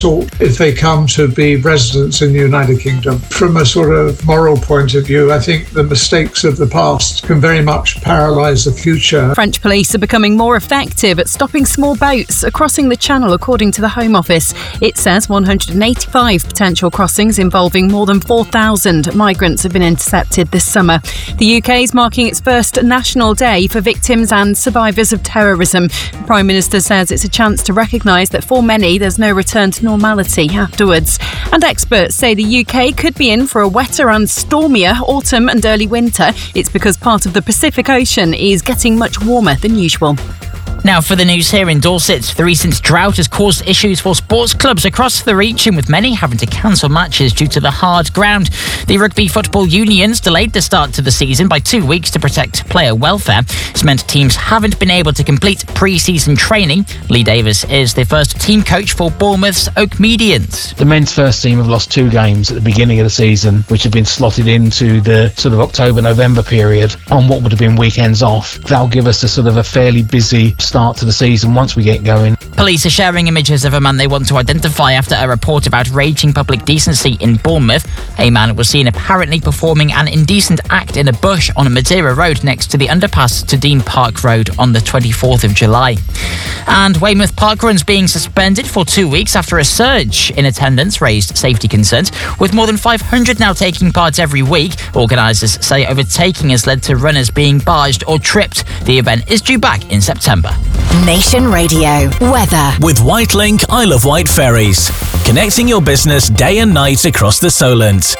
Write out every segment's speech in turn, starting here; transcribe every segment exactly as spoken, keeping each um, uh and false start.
if they come to be residents in the United Kingdom. From a sort of moral point of view, I think the mistakes of the past can very much paralyse the future. French police are becoming more effective at stopping small boats crossing the Channel, according to the Home Office. It says one hundred eighty-five potential crossings involving more than four thousand migrants have been intercepted this summer. The U K is marking its first National Day for victims and survivors of terrorism. The Prime Minister says it's a chance to recognise that for many there's no return to normality afterwards. And experts say the U K could be in for a wetter and stormier autumn and early winter. It's because part of the Pacific Ocean is getting much warmer than usual. Now for the news here in Dorset. The recent drought has caused issues for sports clubs across the region, with many having to cancel matches due to the hard ground. The rugby football unions delayed the start to the season by two weeks to protect player welfare. It's meant teams haven't been able to complete pre-season training. Lee Davis is the first team coach for Bournemouth's Oak Medians. The men's first team have lost two games at the beginning of the season, which have been slotted into the sort of October-November period on what would have been weekends off. That'll give us a sort of a fairly busy start to the season once we get going. Police are sharing images of a man they want to identify after a report of outraging public decency in Bournemouth. A man was seen apparently performing an indecent act in a bush on Madeira Road next to the underpass to Dean Park Road on the twenty-fourth of July. And Weymouth parkruns being suspended for two weeks after a surge in attendance raised safety concerns. With more than five hundred now taking part every week, organisers say overtaking has led to runners being barged or tripped. The event is due back in September. Nation Radio weather. With Whitelink Isle of Wight ferries, connecting your business day and night across the Solent.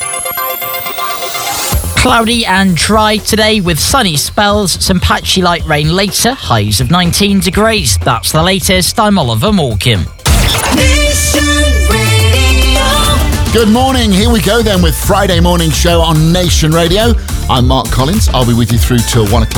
Cloudy and dry today with sunny spells, some patchy light rain later, highs of nineteen degrees. That's the latest. I'm Oliver Morecambe. Good morning. Here we go then with Friday morning show on Nation Radio. I'm Mark Collins. I'll be with you through till one o'clock.